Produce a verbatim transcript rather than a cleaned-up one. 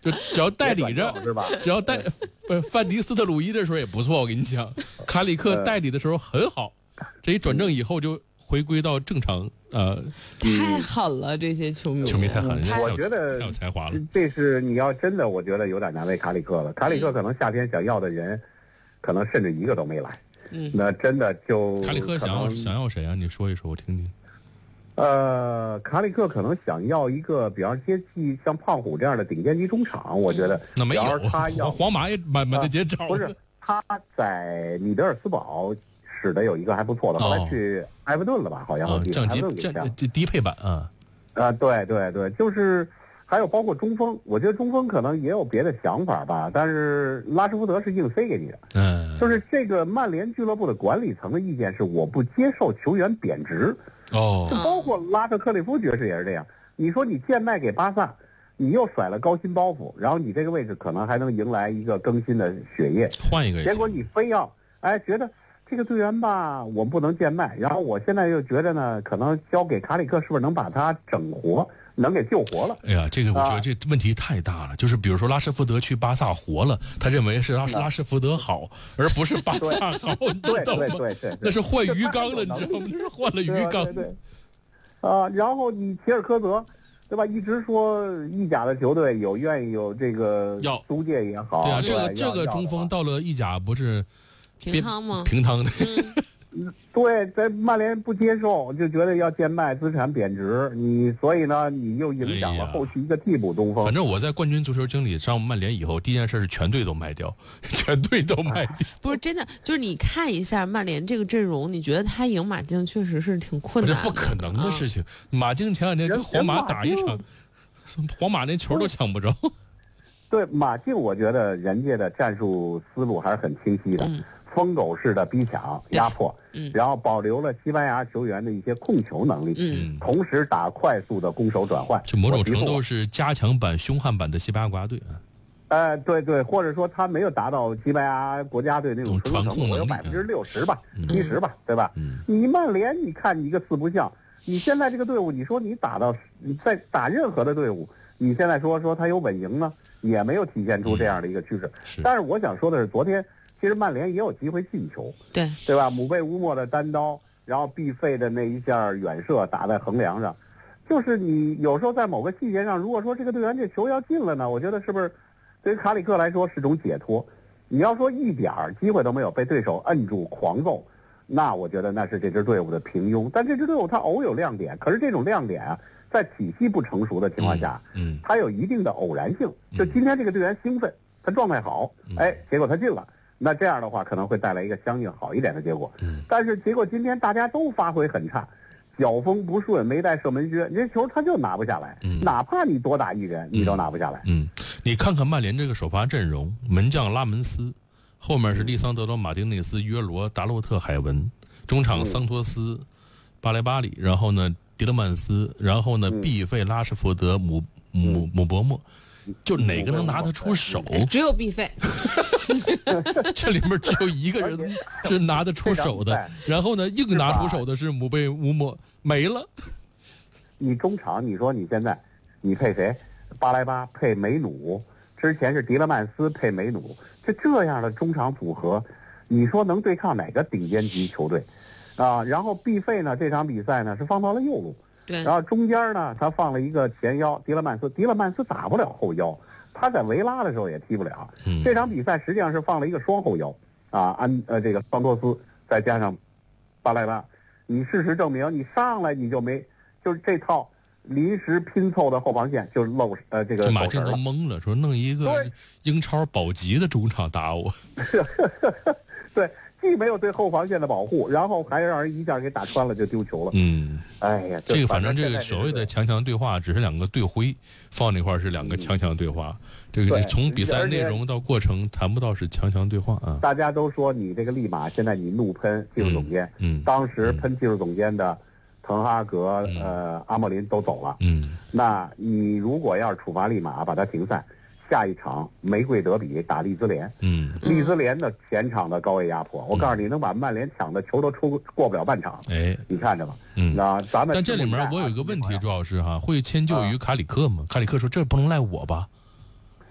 就只要代理着是吧？ 只要代不范迪斯特鲁伊的时候也不错，我跟你讲，卡里克代理的时候很好，这一转正以后就回归到正常。呃， 太狠了，这些球迷， 球迷太狠了， 我觉得太有才华了。 这是你要真的，我觉得有点难为卡里克了。卡里克可能夏天想要的人，可能甚至一个都没来。 嗯， 那真的就卡里克想要想要谁啊？你说一说，我听听。 呃，卡里克可能想要一个，比方接替像胖虎这样的顶尖级中场，我觉得。 那没有， 他要皇马也满满大街找、 啊。不是，他在米德尔斯堡使的有一个还不错的，后来去埃弗顿了吧？好像我记得。 降级降低配版啊。 啊，对对对，就是还有包括中锋，我觉得中锋可能也有别的想法吧，但是拉什福德是硬塞给你的。 嗯， 就是这个曼联俱乐部的管理层的意见是，我不接受球员贬值。 哦， 就包括拉特克利夫爵士也是这样。你说你贱卖给巴萨，你又甩了高薪包袱，然后你这个位置可能还能迎来一个更新的血液， 换一个。 结果你非要哎觉得这个队员吧，我不能贱卖，然后我现在又觉得呢，可能交给卡里克是不是能把他整活，能给救活了？ 哎呀，这个我觉得这问题太大了。啊、就是比如说拉什福德去巴萨活了，他认为是拉拉什福德好，而不是巴萨好，你知道吗？ 对对对对， 那是换鱼缸了，你知道吗？那是换了鱼缸。 对对对。啊，然后你齐尔科泽，对吧？一直说意甲的球队有愿意有这个要租借也好， 对啊， 对这个这个中锋到了意甲不是平汤吗？ 平汤的。 嗯，对，在曼联不接受，就觉得要贱卖，资产贬值，你所以呢，你又影响了后续一个替补中锋。 哎、反正我在冠军足球经理上曼联以后，第一件事是全队都卖掉，全队都卖掉。 不是真的，就是你看一下曼联这个阵容，你觉得他赢马竞确实是挺困难的， 这不可能的事情。嗯、马竞前两天跟皇马打一场，皇马那球都抢不着。 对马竞，我觉得人家的战术思路还是很清晰的。嗯，疯狗式的逼抢压迫，嗯，然后保留了西班牙球员的一些控球能力， 嗯， 同时打快速的攻守转换， 就某种程度是加强版、凶悍版的西班牙国家队啊。 呃，对对，或者说他没有达到西班牙国家队那种传控能力， 有百分之六十吧，七十、 嗯、 吧，对吧？ 嗯， 你曼联，你看你一个四不像，你现在这个队伍，你说你打到你在打任何的队伍，你现在说说他有稳赢呢，也没有体现出这样的一个趋势。 嗯、是但是我想说的是，昨天。其实曼联也有机会进球， 对对吧？姆贝乌莫的单刀，然后毕费的那一下远射打在横梁上，就是你有时候在某个细节上，如果说这个队员这球要进了呢，我觉得是不是对于卡里克来说是种解脱？你要说一点机会都没有被对手摁住狂揍，那我觉得那是这支队伍的平庸。但这支队伍它偶有亮点，可是这种亮点啊，在体系不成熟的情况下， 嗯， 它有一定的偶然性。就今天这个队员兴奋，他状态好，哎，结果他进了。那这样的话可能会带来一个相应好一点的结果， 嗯， 但是结果今天大家都发挥很差，脚风不顺，没带射门靴，这球他就拿不下来， 嗯， 哪怕你多打一人，你都拿不下来。 嗯，你看看曼联这个首发阵容，门将拉门斯，后面是利桑德罗、马丁内斯、约罗、达洛特、海文，中场桑托斯、巴莱巴里，然后呢迪勒曼斯，然后呢毕费、拉什福德、姆姆姆伯莫。就哪个能拿得出手？ 只有毕费， 这里面只有一个人是拿得出手的。然后呢，硬拿出手的是姆贝乌莫，没了。 你中场，你说你现在你配谁？巴莱巴配梅努，之前是迪勒曼斯配梅努，就这样的中场组合，你说能对抗哪个顶尖级球队？啊，然后毕费呢，这场比赛呢是放到了右路。然后中间呢，他放了一个前腰迪勒曼斯，迪勒曼斯打不了后腰，他在维拉的时候也踢不了。 嗯、 这场比赛实际上是放了一个双后腰，啊，安呃这个桑托斯再加上巴莱巴，你事实证明你上来你就没，就是这套临时拼凑的后防线就漏呃这个。 这马竞都懵了，说弄一个英超保级的中场打我。 对。既没有对后防线的保护，然后还让人一下给打穿了，就丢球了。 嗯， 哎呀， 这个反正这个所谓的强强对话，只是两个队徽放那块是两个强强对话。嗯、这个从比赛内容到过程谈不到是强强对话啊。 大家都说你这个利马，现在你怒喷技术总监， 嗯，嗯当时喷技术总监的滕哈格、嗯、呃阿莫林都走了， 嗯， 那你如果要是处罚利马，把他停赛。下一场玫瑰德比打利兹联， 嗯， 利兹联的前场的高位压迫，我告诉你，能把曼联抢的球都出过不了半场。 哎， 你看着吧， 嗯， 那咱们但这里面我有一个问题，朱老师哈，会迁就于卡里克吗？卡里克说这不能赖我吧？